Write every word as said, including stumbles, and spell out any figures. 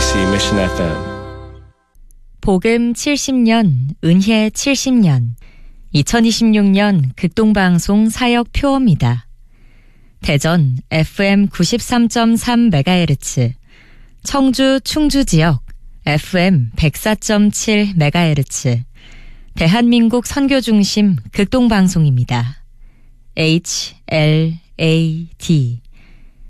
케이비에스 Mission 에프엠. 복음 칠십 년, 은혜 칠십 년, 이천이십육 년 극동방송 사역 표어입니다. 대전 에프엠 구십삼 점 삼 메가헤르츠, 청주 충주 지역 에프엠 백사 점 칠 메가헤르츠, 대한민국 선교중심 극동방송입니다. 에이치 엘 에이 디